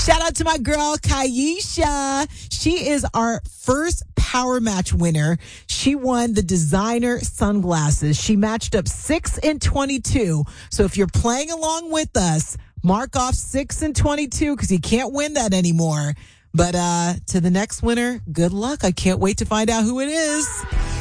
Shout out to my girl, Kaisha. She is our first Power Match winner. She won the designer sunglasses. She matched up 6 and 22. So if you're playing along with us, mark off 6 and 22 because you can't win that anymore. But to the next winner, good luck. I can't wait to find out who it is.